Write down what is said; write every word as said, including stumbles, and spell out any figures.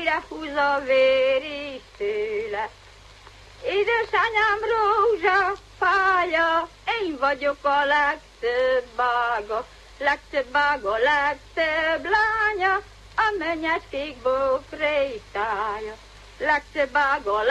mire húz a vér is tőle. Édesanyám rózsa fája, én vagyok a legtöbb ága, legtöbb ága, legtöbb lánya, a mennyecskék bokrétája. Legtöbb ága,